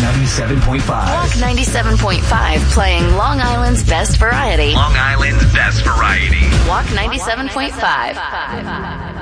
97.5. Walk 97.5, playing Long Island's best variety. Long Island's best variety. Walk 97.5.